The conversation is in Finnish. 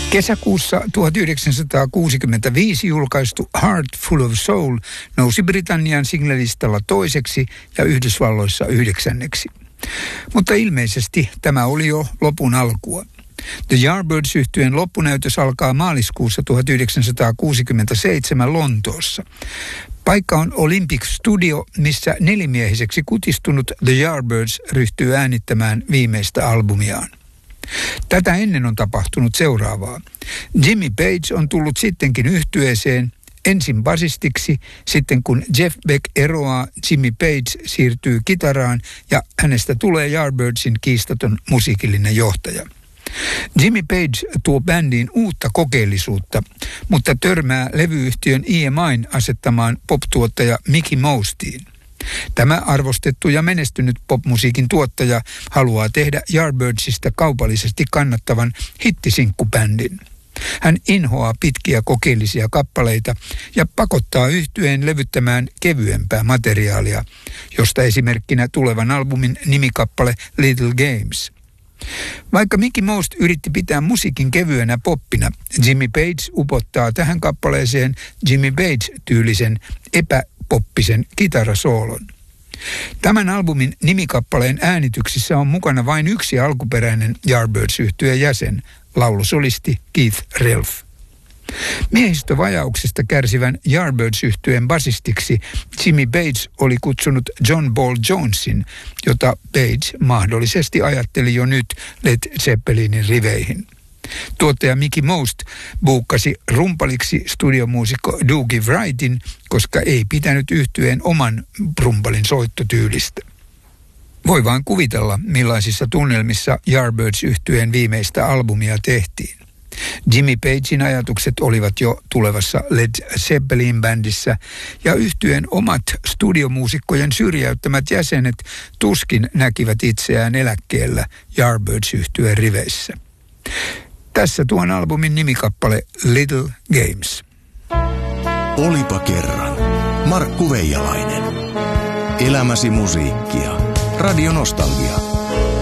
Kesäkuussa 1965 julkaistu Heart Full of Soul nousi Britannian singlelistalla 2. ja Yhdysvalloissa 9. Mutta ilmeisesti tämä oli jo lopun alkua. The Yardbirds-yhtyeen loppunäytös alkaa maaliskuussa 1967 Lontoossa. Paikka on Olympic Studio, missä nelimiehiseksi kutistunut The Yardbirds ryhtyy äänittämään viimeistä albumiaan. Tätä ennen on tapahtunut seuraavaa. Jimmy Page on tullut sittenkin yhtyeeseen, ensin basistiksi, sitten kun Jeff Beck eroaa, Jimmy Page siirtyy kitaraan ja hänestä tulee Yardbirdsin kiistaton musiikillinen johtaja. Jimmy Page tuo bändiin uutta kokeellisuutta, mutta törmää levyyhtiön EMI:n asettamaan poptuottaja Mickey Mostiin. Tämä arvostettu ja menestynyt popmusiikin tuottaja haluaa tehdä Yardbirdsista kaupallisesti kannattavan hittisinkkubändin. Hän inhoaa pitkiä kokeellisia kappaleita ja pakottaa yhtyeen levyttämään kevyempää materiaalia, josta esimerkkinä tulevan albumin nimikappale Little Games. Vaikka Mickey Most yritti pitää musiikin kevyenä poppina, Jimmy Page upottaa tähän kappaleeseen Jimmy Page-tyylisen epäpoppisen kitarasoolon. Tämän albumin nimikappaleen äänityksissä on mukana vain yksi alkuperäinen Yardbirds-yhtyeen jäsen, laulusolisti Keith Relf. Miehistövajauksesta kärsivän Yardbirds-yhtyeen basistiksi Jimmy Page oli kutsunut John Paul Jonesin, jota Page mahdollisesti ajatteli jo nyt Led Zeppelinin riveihin. Tuottaja Mickey Most buukkasi rumpaliksi studiomuusikko Dougie Wrightin, koska ei pitänyt yhtyeen oman rumpalin soittotyylistä. Voi vain kuvitella, millaisissa tunnelmissa Yardbirds-yhtyeen viimeistä albumia tehtiin. Jimmy Pagein ajatukset olivat jo tulevassa Led Zeppelin-bändissä ja yhtyeen omat studiomuusikkojen syrjäyttämät jäsenet tuskin näkivät itseään eläkkeellä Yardbirds-yhtyeen riveissä. Tässä tuon albumin nimikappale Little Games. Olipa kerran. Markku Veijalainen. Elämäsi musiikkia. Radio Nostalgia.